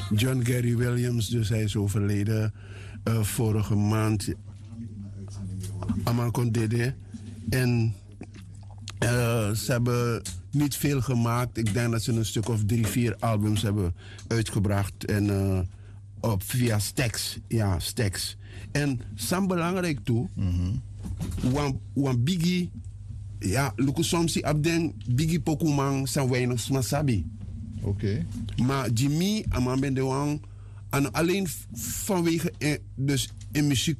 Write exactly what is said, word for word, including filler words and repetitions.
John Gary Williams, dus hij is overleden uh, vorige maand. Aman Dede. En uh, ze hebben niet veel gemaakt. Ik denk dat ze een stuk of drie, vier albums hebben uitgebracht. En uh, op, via Stax. Ja, Stax. En Sam belangrijk toe. Mm-hmm. Wan, wan Biggie. Ja, luku soms abden Biggie Pokumang zijn weinig smasabi. Oké. Okay. Maar Jimmy, Aman Ben de Wang. En alleen vanwege eh, dus in muziek